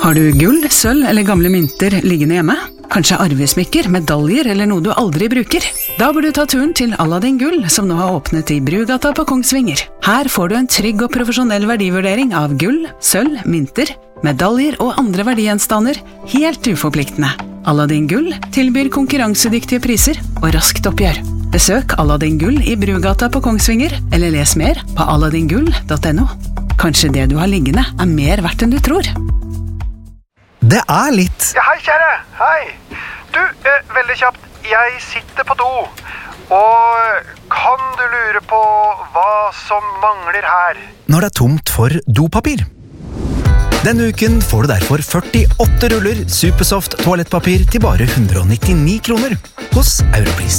Har du gull, sølv eller gamle mynter liggende hjemme? Kanskje arvesmykker, medaljer eller noe du aldri bruker? Da bør du ta turen til Aladdin Gull, som nå har åpnet i Brugata på Kongsvinger. Her får du en trygg og profesjonell verdivurdering av gull, sølv, mynter, medaljer og andre verdigjenstander, helt uforpliktende. Aladdin Gull tilbyr konkurransedyktige priser og raskt oppgjør. Besøk Aladdin Gull i Brugata på Kongsvinger, eller les mer på aladdingull.no. Kanskje det du har liggende mer verdt enn du tror. Det litt... Ja, hei kjære, hei. Du, veldig kjapt, jeg sitter på do, og kan du lure på hva som mangler her? Når det tomt for dopapir. Denne uken får du derfor 48 ruller Supersoft toalettpapir til bare 199 kroner hos Europris.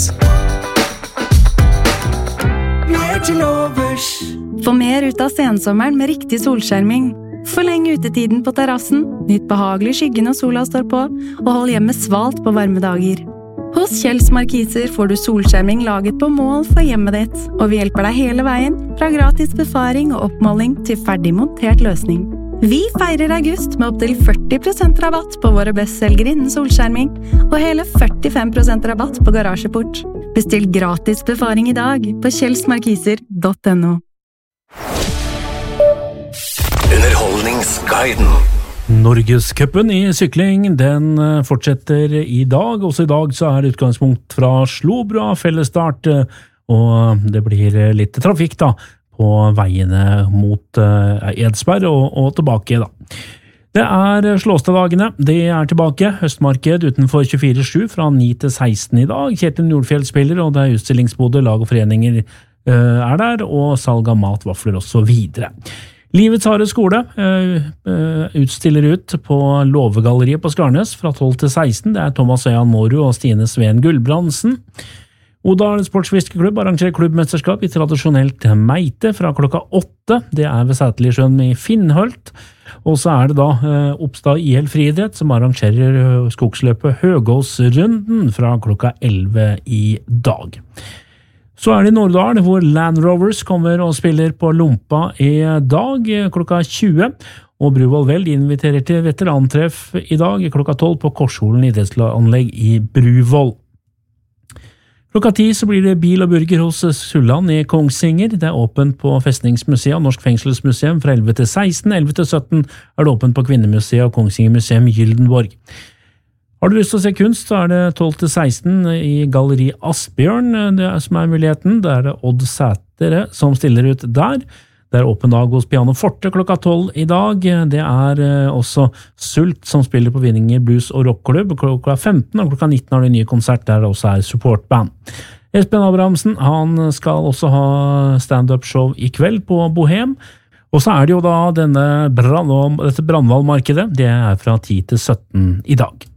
Få mer ut av sensommeren med riktig solskjerming. Forleng utetiden på terrassen, nytt behagelig skyggen når sola står på, og hold hjemme svalt på varme dager. Hos Kjells Markiser får du solskjerming laget på mål for hjemmet ditt, og vi hjelper deg hele veien, fra gratis befaring og oppmåling til ferdig montert løsning. Vi feirer august med opp til 40% rabatt på våre bestselgere innen solskjerming, og hele 45% rabatt på garasjeport. Bestill gratis befaring i dag på kjellsmarkiser.no. Underholdningsguiden. Norgescupen i sykling, den fortsetter i dag. Også i dag så det utgangspunkt fra Slobra fellesstart, og det blir litt trafikk da på veiene mot Edsberg og tilbake da. Det Slåstadagene, det tilbake. Høstmarked utenfor 24/7 fra 9 til 16 i dag. Kjetil Nordfjell spiller, og det utstillingsbode, lag og foreninger der, og salg av mat, vafler og så videre. Livets harde skole utstiller ut på Låvegalleriet på Skarnes fra 12 til 16. Det Thomas Øyan Mårud og Stine Sveen Gullbrandsen. Odal Sportsfiskeklubb arrangerer klubbmesterskap i tradisjonelt meite fra klokka 8. Det ved Sætlisjøen i Finnhølt. Og så det da Oppstad IL Friidrett som arrangerer skogsløpet Høgåsrunden fra klokka 11 i dag. Så det i Norddal, hvor Land Rovers kommer og spiller på Lompa i dag klokka 20, og Bruvoll Veld inviterer til veterantreff i dag klokka 12 på Korsholen idrettsanlegg i Bruvoll. Klokka 10 så blir det bil og burger hos Sulland i Kongsvinger. Det åpent på Festningsmuseet og Norsk Fengselsmuseum fra 11 til 16. 11 til 17 det åpent på Kvinnemuseet og Kongsvinger Museum Gyldenborg. Har du lyst til å se kunst, så det 12 til 16 i Galleri Asbjørn, det som muligheten. Det det Odd Sætere som stiller ut der. Det åpen dag hos Piano Forte klokka 12 i dag. Det også Sult som spiller på Vinninger Blues og Rockklubb klokka 15, og klokka 19 har de nye konsert der det også supportband. Espen Abrahamsen, han skal også ha stand-up show i kveld på Bohem. Og så det jo da dette Brandvalmarkedet, det fra 10 til 17 i dag.